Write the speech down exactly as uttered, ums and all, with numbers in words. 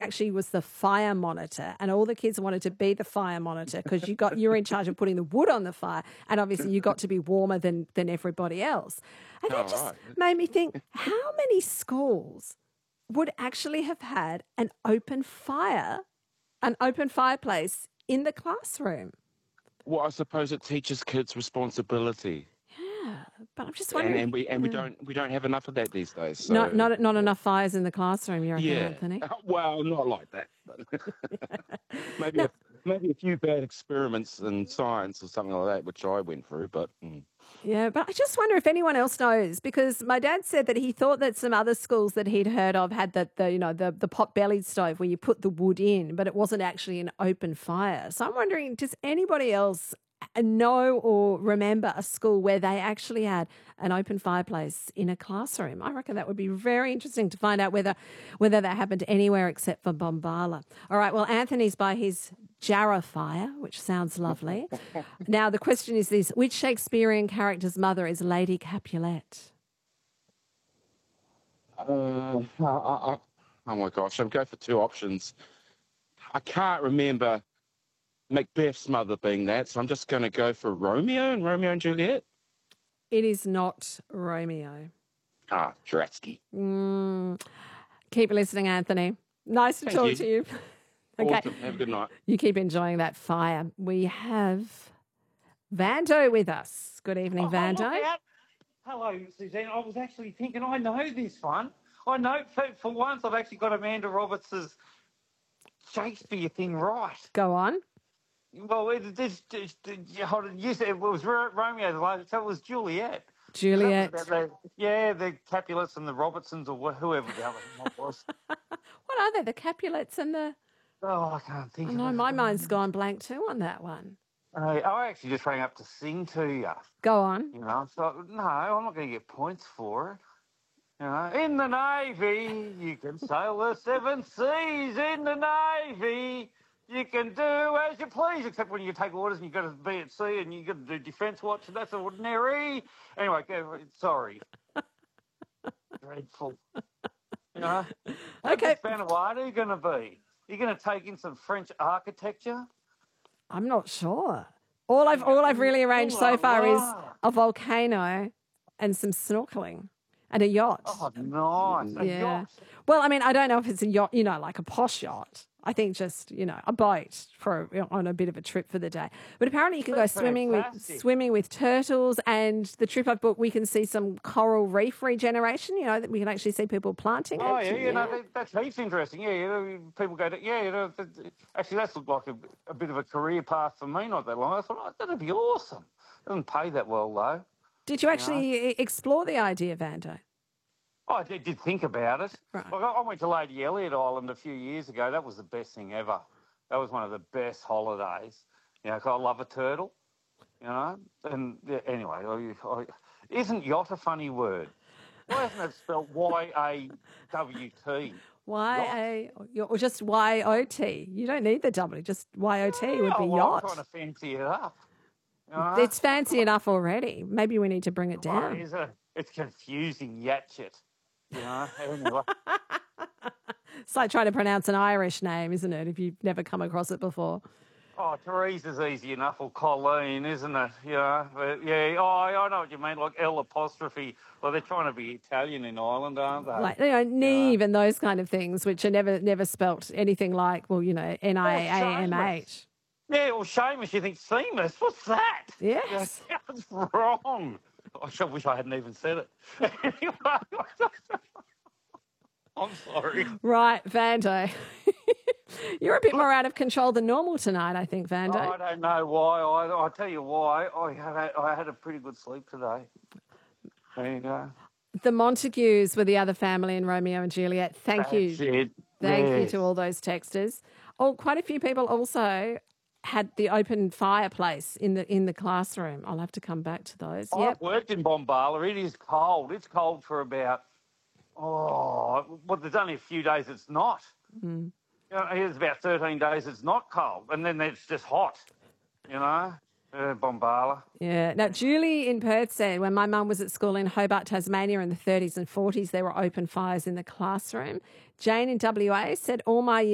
actually was the fire monitor, and all the kids wanted to be the fire monitor because you got you're in charge of putting the wood on the fire, and obviously you got to be warmer than than everybody else. And that Oh, just right. made me think: how many schools would actually have had an open fire, an open fireplace in the classroom? Well, I suppose it teaches kids responsibility, Yeah, but I'm just and wondering. and we and we Yeah. don't we don't have enough of that these days. Not So not not yeah, enough fires in the classroom, you reckon, yeah. Anthony? Well, not like that. But maybe No, a maybe a few bad experiments in science or something like that, which I went through. But mm. yeah, but I just wonder if anyone else knows, because my dad said that he thought that some other schools that he'd heard of had that the you know the the pot bellied stove where you put the wood in, but it wasn't actually an open fire. So I'm wondering, does anybody else know or remember a school where they actually had an open fireplace in a classroom? I reckon that would be very interesting to find out whether whether that happened anywhere except for Bombala. All right, well, Anthony's by his Jarrah fire, which sounds lovely. Now, the question is this: which Shakespearean character's mother is Lady Capulet? uh, I, I, I- oh my gosh, I'll go for two options. I can't remember Macbeth's mother being that, so I'm just going to go for Romeo and Romeo and Juliet. It is not Romeo. Ah, Dratsky. Mm, keep listening, Anthony. Nice to Thank talk you. to you. Okay, Awesome. Have a good night. you keep enjoying that fire. We have Vando with us. Good evening, Oh, Vando. look out. Hello, Suzanne. I was actually thinking, I know this one. I know, for, for once, I've actually got Amanda Roberts' Shakespeare thing right. Go on. Well, it, this, this, hold on, you said it was Ro- Romeo, the last- so it was Juliet. Juliet. That was about the, yeah, the Capulets and the Robertsons or wh- whoever the other one was. What are they? The Capulets and the... Oh, I can't think I of know, it. my mind's gone blank too on that one. I, I actually just rang up to sing to you. Go on. You know, so no, I'm not going to get points for it. You know, in the Navy, you can sail the seven seas. In the Navy, you can do as you please, except when you take orders and you've got to be at sea and you've got to do defence watch, and that's ordinary. Anyway, go- sorry. Dreadful. You know? How Okay. big Vanuatu are you going to be? You're going to take in some French architecture? I'm not sure. All I've all I've really arranged so far is a volcano and some snorkeling and a yacht. Oh, nice. A Yeah. yacht. Well, I mean, I don't know if it's a yacht, you know, like a posh yacht. I think just, you know, a boat for you know, on a bit of a trip for the day. But apparently you can That's go swimming with fantastic. swimming with turtles, and the trip I've booked, we can see some coral reef regeneration, you know, that we can actually see people planting Oh, it. yeah, you know, that, that's heaps interesting. Yeah, you know, people go to, yeah, you know, that, actually, that's looked like a, a bit of a career path for me not that long. I thought, oh, that'd be awesome. Doesn't pay that well, though. Did you actually explore the idea, Vando? Oh, I did, did think about it. Right. Like, I I went to Lady Elliot Island a few years ago. That was the best thing ever. That was one of the best holidays. You know, 'cause I love a turtle, you know. And yeah, anyway, I, I, isn't yacht a funny word? Why isn't it spelled Y A W T? Y A or just Y O T. You don't need the W, just Y O T would be Oh, well, yacht. I'm trying to fancy it up. You know? It's fancy enough already. Maybe we need to bring it Well, down. Is it? It's confusing, yatchet. You know, anyway. It's like trying to pronounce an Irish name, isn't it, if you've never come across it before? Oh, Teresa's easy enough, or Colleen, isn't it? You know, but yeah, oh, I know what you mean, like L apostrophe. Well, they're trying to be Italian in Ireland, aren't they? Like, you know, Neve and those kind of things, which are never never spelt anything like, well, you know, N I A M H. Yeah, well, Seamus, you think Seamus? What's that? Yes. Yeah, that's wrong. I sure wish I hadn't even said it. Anyway, I'm sorry. Right, Vando. You're a bit more out of control than normal tonight, I think, Vando. I don't know why. I, I'll tell you why. I had, a, I had a pretty good sleep today. There you go. The Montagues were the other family in Romeo and Juliet. Thank you. That's it. Thank you Yes. to all those texters. Oh, quite a few people also had the open fireplace in the in the classroom. I'll have to come back to those. I've Yep. worked in Bombala. It is cold. It's cold for about, oh, well, there's only a few days it's not. Mm. You know, here's about thirteen days it's not cold, and then it's just hot, you know, uh, Bombala. Yeah. Now, Julie in Perth said when my mum was at school in Hobart, Tasmania in the thirties and forties, there were open fires in the classroom. Jane in W A said all my